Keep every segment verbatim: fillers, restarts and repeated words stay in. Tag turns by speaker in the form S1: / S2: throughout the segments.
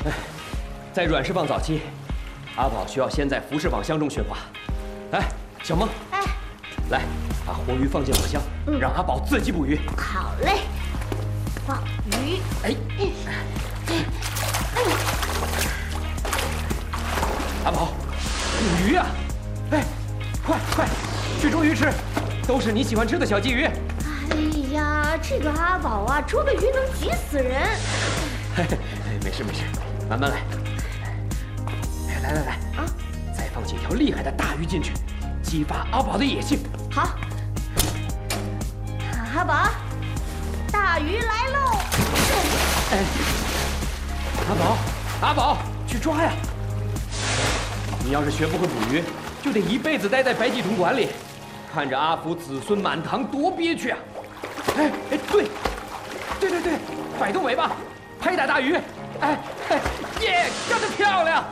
S1: 在软释放早期，阿宝需要先在浮式网箱中驯化。哎，小梦，
S2: 哎，
S1: 来，把活鱼放进网箱，嗯、让阿宝自己捕鱼。
S2: 好嘞，放鱼。哎，哎，哎，
S1: 阿宝，捕鱼啊！哎，快快，去捉鱼吃，都是你喜欢吃的小鲫鱼。
S2: 哎呀，这个阿宝啊，捉个鱼能急死人。
S1: 嘿嘿，没事没事，慢慢来。来来来，啊，再放几条厉害的大鱼进去，激发阿宝的野性。
S2: 好，阿宝，大鱼来喽！
S1: 哎，阿宝，阿宝，去抓呀！你要是学不会捕鱼，就得一辈子待在白鸡桶馆里，看着阿福子孙满堂，多憋屈啊！哎哎，对，对对对，摆动尾巴，拍打大鱼，哎哎，耶，干得漂亮！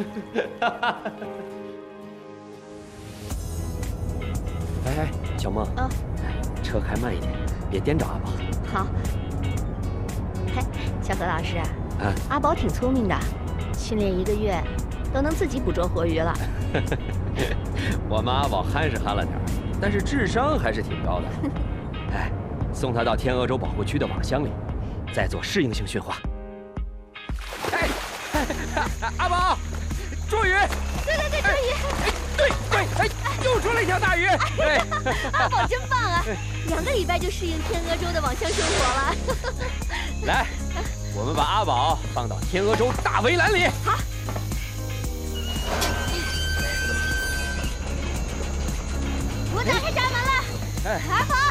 S1: 哎哎，小梦，啊，车开慢一点，别颠着阿宝。
S2: 好。嘿，小何老师，
S1: 啊，
S2: 阿宝挺聪明的，训练一个月，都能自己捕捉活鱼了。
S1: 我们阿宝憨是憨了点，但是智商还是挺高的。哎，送他到天鹅洲保护区的网箱里，再做适应性驯化。哎，阿宝，捉鱼！
S2: 对对对，捉鱼！
S1: 哎，对对，哎，又捉了一条大鱼！哎，
S2: 阿宝真棒啊！两个礼拜就适应天鹅洲的网箱生活了。
S1: 来，我们把阿宝放到天鹅洲大围栏里。
S2: 好。我打开闸门了。哎，阿宝。